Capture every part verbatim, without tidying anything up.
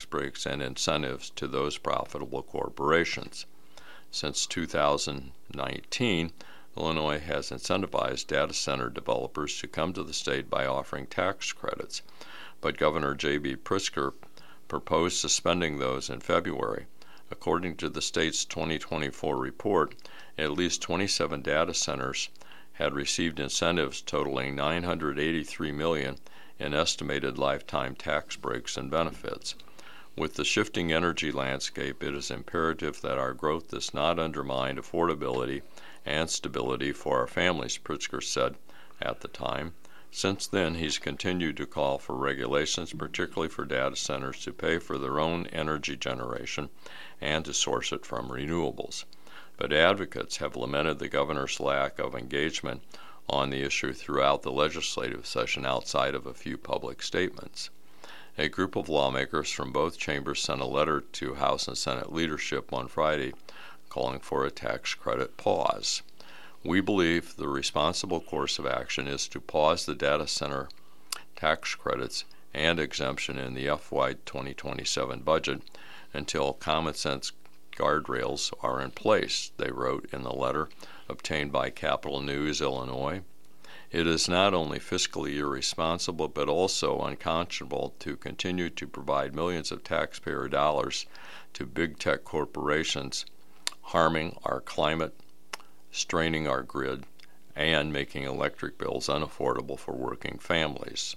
breaks and incentives to those profitable corporations. Since two thousand nineteen, Illinois has incentivized data center developers to come to the state by offering tax credits, but Governor J B Pritzker proposed suspending those in February. According to the state's twenty twenty-four report, at least twenty-seven data centers had received incentives totaling nine hundred eighty-three million dollars in estimated lifetime tax breaks and benefits. With the shifting energy landscape, it is imperative that our growth does not undermine affordability and stability for our families, Pritzker said at the time. Since then, he's continued to call for regulations, particularly for data centers, to pay for their own energy generation and to source it from renewables. But advocates have lamented the governor's lack of engagement on the issue throughout the legislative session outside of a few public statements. A group of lawmakers from both chambers sent a letter to House and Senate leadership on Friday calling for a tax credit pause. We believe the responsible course of action is to pause the data center tax credits and exemption in the F Y twenty twenty-seven budget until common sense guardrails are in place, they wrote in the letter obtained by Capital News, Illinois. It is not only fiscally irresponsible but also unconscionable to continue to provide millions of taxpayer dollars to big tech corporations, harming our climate, straining our grid, and making electric bills unaffordable for working families.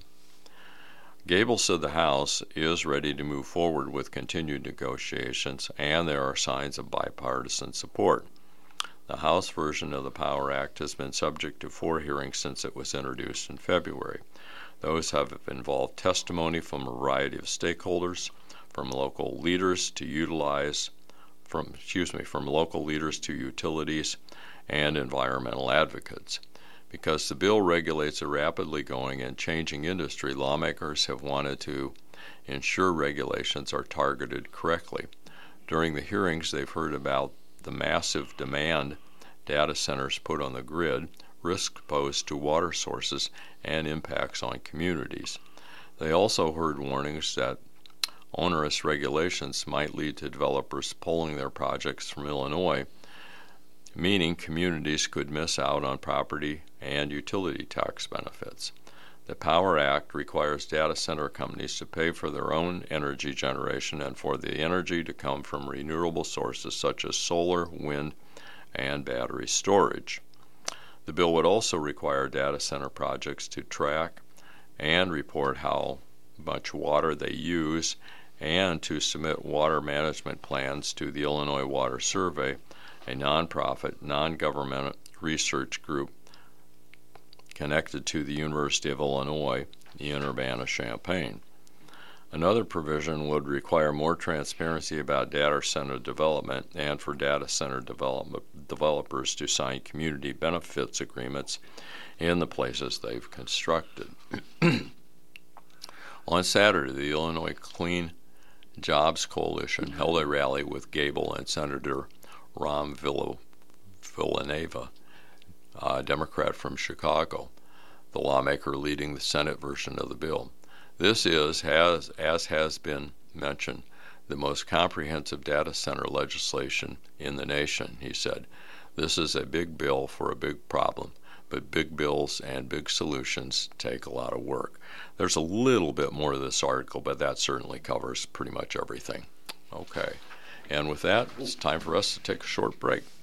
Gable said the House is ready to move forward with continued negotiations, and there are signs of bipartisan support. The House version of the Power Act has been subject to four hearings since it was introduced in February. Those have involved testimony from a variety of stakeholders, from local leaders to utilize, from excuse me, from local leaders to utilities and environmental advocates. Because the bill regulates a rapidly going and changing industry, lawmakers have wanted to ensure regulations are targeted correctly. During the hearings, they've heard about the massive demand data centers put on the grid, risks posed to water sources, and impacts on communities. They also heard warnings that onerous regulations might lead to developers pulling their projects from Illinois, meaning communities could miss out on property and utility tax benefits. The Power Act requires data center companies to pay for their own energy generation and for the energy to come from renewable sources such as solar, wind, and battery storage. The bill would also require data center projects to track and report how much water they use and to submit water management plans to the Illinois Water Survey, a nonprofit, non-governmental research group connected to the University of Illinois in Urbana-Champaign. Another provision would require more transparency about data center development and for data center development developers to sign community benefits agreements in the places they've constructed. On Saturday, the Illinois Clean Jobs Coalition held a rally with Gable and Senator Ron Villanueva, a Democrat from Chicago, the lawmaker leading the Senate version of the bill. This is, has, as has been mentioned, the most comprehensive data center legislation in the nation, he said. This is a big bill for a big problem, but big bills and big solutions take a lot of work. There's a little bit more to this article, but that certainly covers pretty much everything. Okay. And with that, it's time for us to take a short break.